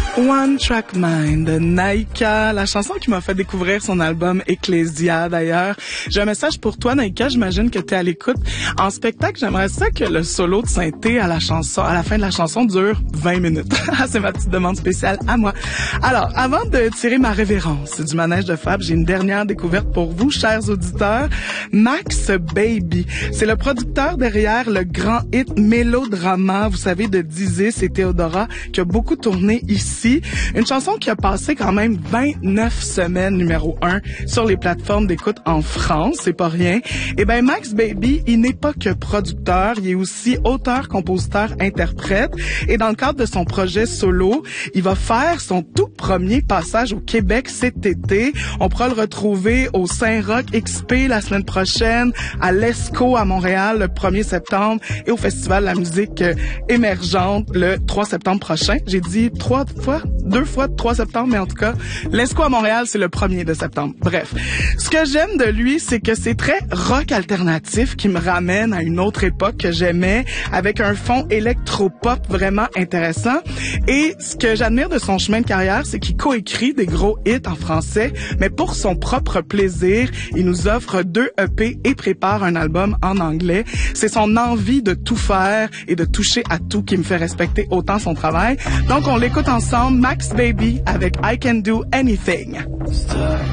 One Track Mind de Naïka, la chanson qui m'a fait découvrir son album Ecclesia d'ailleurs. J'ai un message pour toi Naïka, j'imagine que tu es à l'écoute. En spectacle, j'aimerais ça que le solo de synthé à la fin de la chanson dure 20 minutes. C'est ma petite demande spéciale à moi. Alors, avant de tirer ma révérence du manège de Fab, j'ai une dernière découverte pour vous, chers auditeurs. Max Baby, c'est le producteur derrière le grand hit Mélodrama, vous savez, de Dizis et Théodora, qui a beaucoup tourné ici. Une chanson qui a passé quand même 29 semaines numéro 1 sur les plateformes d'écoute en France, c'est pas rien. Et ben Max Baby, il n'est pas que producteur, il est aussi auteur, compositeur, interprète. Et dans le cadre de son projet solo, il va faire son tout premier passage au Québec cet été. On pourra le retrouver au Saint-Roch XP la semaine prochaine, à l'ESCO à Montréal le 1er septembre et au Festival de la musique émergente le 3 septembre prochain. J'ai dit 2 fois 3 septembre, mais en tout cas, l'ESCO à Montréal, c'est le 1er de septembre. Bref, ce que j'aime de lui, c'est que c'est très rock alternatif qui me ramène à une autre époque que j'aimais, avec un fond électropop vraiment intéressant. Et ce que j'admire de son chemin de carrière, c'est qu'il coécrit des gros hits en français, mais pour son propre plaisir, il nous offre 2 EP et prépare un album en anglais. C'est son envie de tout faire et de toucher à tout qui me fait respecter autant son travail. Donc, on l'écoute ensemble, Max Baby avec I Can Do Anything.